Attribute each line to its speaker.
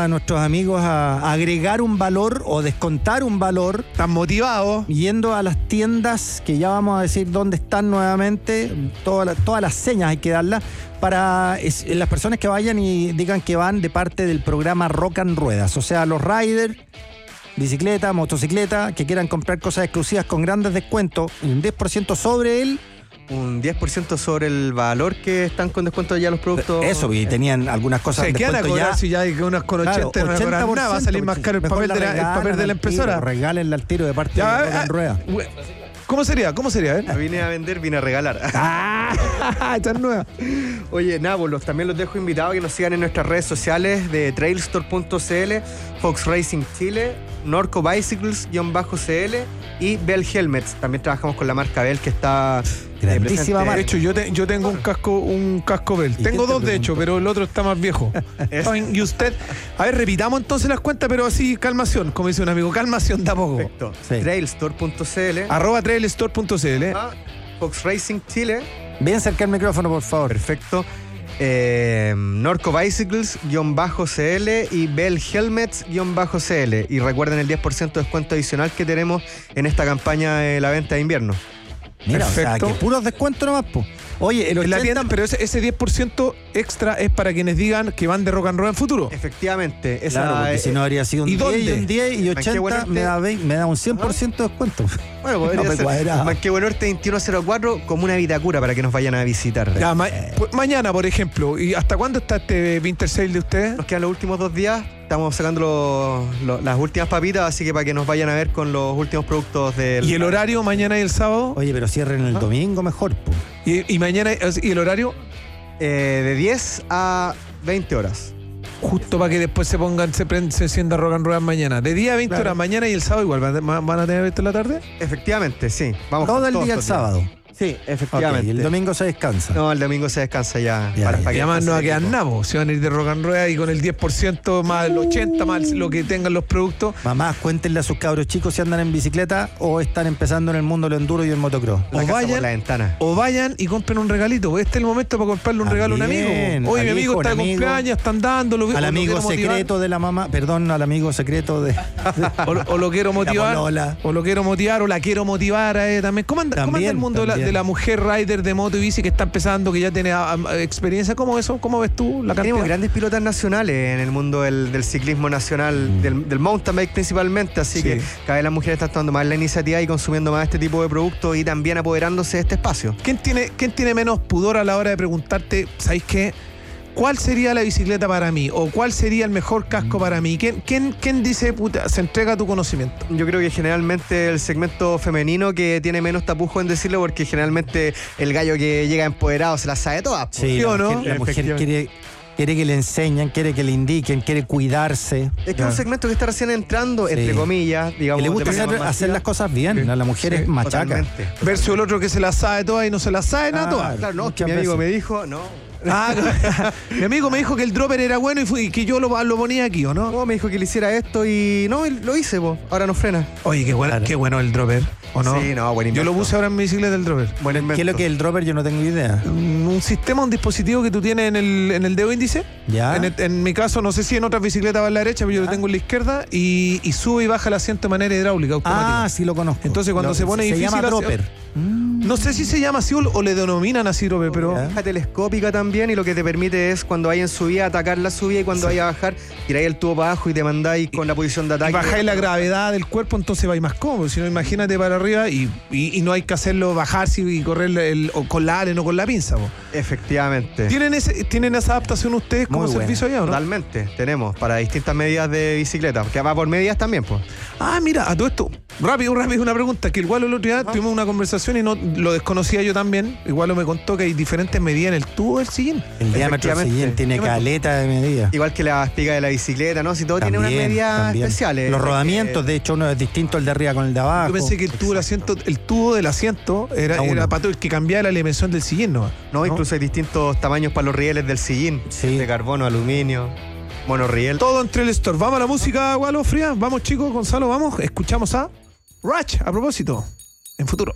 Speaker 1: a nuestros amigos a agregar un valor o descontar un valor.
Speaker 2: Están motivados.
Speaker 1: Yendo a las tiendas, que ya vamos a decir dónde están nuevamente, todas las señas hay que darlas, para las personas que vayan y digan que van de parte del programa Rock and Ruedas. O sea, los riders, bicicleta, motocicleta, que quieran comprar cosas exclusivas con grandes descuentos, un 10% sobre él.
Speaker 3: Un 10% sobre el valor que están con descuento ya los productos.
Speaker 1: Eso, y tenían algunas cosas
Speaker 2: ¿Se quedan a cobrar ya? Si ya hay unas con 80,
Speaker 1: claro, 80%,
Speaker 2: va a salir más caro el papel de la impresora.
Speaker 1: Regálenle al tiro de parte de Rock and Ruedas.
Speaker 2: ¿Cómo sería? A ver.
Speaker 3: La vine a vender, vine a regalar.
Speaker 2: Esta es nueva.
Speaker 3: Oye, Nábolos, también los dejo invitados a que nos sigan en nuestras redes sociales de trailstore.cl, Fox Racing Chile, Norco Bicycles-CL y Bell Helmets. También trabajamos con la marca Bell, que está
Speaker 1: grandísima marca.
Speaker 2: De hecho, yo tengo un casco Bell. Tengo dos, de hecho, pero el otro está más viejo. Y usted, a ver, repitamos entonces las cuentas, pero así, calmación, como dice un amigo, calmación de a poco.
Speaker 3: Perfecto.
Speaker 1: Sí.
Speaker 3: Trailstore.cl,
Speaker 2: @trailstore.cl,
Speaker 3: Fox Racing Chile.
Speaker 1: Bien cerca el micrófono, por favor.
Speaker 3: Perfecto. Norco Bicycles-CL y Bell Helmets-CL. Y recuerden el 10% de descuento adicional que tenemos en esta campaña de la venta de invierno.
Speaker 1: Mira,
Speaker 2: perfecto.
Speaker 1: O sea, que puros descuentos nomás, po. Oye, el 80%,
Speaker 2: en la tienda, pero ese 10% extra es para quienes digan que van de rock and roll en futuro.
Speaker 3: Efectivamente.
Speaker 1: Claro, porque si no habría sido un 10 y un 10 y 80 me da un 100% de descuento.
Speaker 3: Bueno, podría
Speaker 1: no me
Speaker 3: ser
Speaker 1: cuadra.
Speaker 3: Manquehuenorte 2104 como una bitácora para que nos vayan a visitar.
Speaker 2: Ya, mañana, por ejemplo. ¿Y hasta cuándo está este Winter Sale de ustedes?
Speaker 3: Nos quedan los últimos 2 días. Estamos sacando las últimas papitas, así que para que nos vayan a ver con los últimos productos del...
Speaker 2: ¿Y el horario mañana y el sábado?
Speaker 1: Oye, pero cierren el domingo mejor, po.
Speaker 2: ¿Y mañana y el horario?
Speaker 3: De 10 a 20 horas.
Speaker 2: Justo para que después se encienda rock and roll mañana. De 10 a 20 horas mañana, y el sábado igual. ¿Van a tener abierto en la tarde?
Speaker 3: Efectivamente, sí.
Speaker 1: Vamos todo el día el sábado.
Speaker 3: Sí, efectivamente.
Speaker 1: Okay, y el domingo se descansa.
Speaker 3: No, el domingo se descansa ya.
Speaker 2: Y además no va a quedar nada, se van a ir de rock and roll y con el 10% más el 80% más lo que tengan los productos.
Speaker 1: Mamás, cuéntenle a sus cabros chicos si andan en bicicleta o están empezando en el mundo del enduro y el motocross.
Speaker 2: O vayan y compren un regalito. Este es el momento para comprarle un regalo a un amigo. Oye, mi amigo está de cumpleaños, están dándolo.
Speaker 1: Al amigo secreto de la mamá, perdón, al amigo secreto de
Speaker 2: o lo quiero motivar. O lo quiero motivar, o la quiero motivar también. ¿Cómo anda el mundo de la mujer rider de moto y bici que está empezando, que ya tiene experiencia? ¿Cómo eso? ¿Cómo ves tú la cantidad?
Speaker 3: Tenemos grandes pilotas nacionales en el mundo del ciclismo nacional, del mountain bike principalmente, así que cada vez las mujeres están tomando más la iniciativa y consumiendo más este tipo de productos y también apoderándose de este espacio.
Speaker 2: ¿Quién tiene menos pudor a la hora de preguntarte, ¿sabéis qué? ¿Cuál sería la bicicleta para mí? ¿O cuál sería el mejor casco para mí? ¿Quién dice, puta, se entrega a tu conocimiento?
Speaker 3: Yo creo que generalmente el segmento femenino que tiene menos tapujo en decirlo, porque generalmente el gallo que llega empoderado se la sabe todas.
Speaker 1: Sí, ¿o no? La mujer quiere que le enseñen, quiere que le indiquen, quiere cuidarse.
Speaker 3: Es que es un segmento que está recién entrando, entre comillas, digamos.
Speaker 1: Y le gusta hacer las cosas bien. La mujer es machaca.
Speaker 2: Versus el otro que se la sabe todas y no se la sabe nada todas.
Speaker 3: Claro, no, que mi amigo me dijo, no.
Speaker 2: Mi amigo me dijo que el dropper era bueno y que yo lo ponía aquí, ¿o no?
Speaker 3: No, me dijo que le hiciera esto y no, lo hice, ahora no frena.
Speaker 2: Oye, qué bueno el dropper, ¿o no?
Speaker 3: Sí, no, buen invento.
Speaker 2: Yo lo puse ahora en mi bicicleta del dropper.
Speaker 1: ¿Qué es lo que es el dropper? Yo no tengo idea.
Speaker 2: Un dispositivo que tú tienes en el dedo índice.
Speaker 1: Ya.
Speaker 2: En mi caso, no sé si en otras bicicletas va a la derecha, pero yo lo tengo en la izquierda y sube y baja el asiento de manera hidráulica, automática.
Speaker 1: Ah, sí lo conozco.
Speaker 2: Entonces cuando se pone difícil...
Speaker 1: Se llama dropper.
Speaker 2: No sé si se llama así o le denominan así, dropper, pero...
Speaker 3: Es telescópica también, y lo que te permite es cuando vayas en subida, atacar la subida, y cuando vayas a bajar, tiráis el tubo para abajo y te mandáis con la posición de ataque.
Speaker 2: Y bajáis la gravedad del cuerpo, entonces vais más cómodo. Si no, imagínate para arriba y no hay que hacerlo bajarse y correr con la alen o con la pinza.
Speaker 3: Efectivamente.
Speaker 2: ¿Tienen esa adaptación ustedes como servicio allá, o no?
Speaker 3: Totalmente, tenemos para distintas medidas de bicicleta, que va por medidas también, pues.
Speaker 2: Ah, mira, a todo esto, rápido, una pregunta, que igual el otro día tuvimos una conversación y no lo desconocía yo también. Igual me contó que hay diferentes medidas en el tubo del sillín.
Speaker 1: El diámetro del sillín tiene caleta de medidas.
Speaker 3: Igual que la espiga de la bicicleta, ¿no? Si todo tiene unas medidas especiales.
Speaker 1: Los rodamientos, de hecho, uno es distinto el de arriba con el de abajo.
Speaker 2: Yo pensé que el tubo del asiento era para todo el que cambiaba la elevación del sillín, ¿no?
Speaker 3: No, incluso hay distintos tamaños para los rieles del sillín.
Speaker 1: Sí.
Speaker 3: De carbono, aluminio, monorriel.
Speaker 2: Todo entre el store. Vamos a la música, Gualo Fría. Vamos, chicos, Gonzalo, vamos. Escuchamos a Ratch, a propósito, en futuro.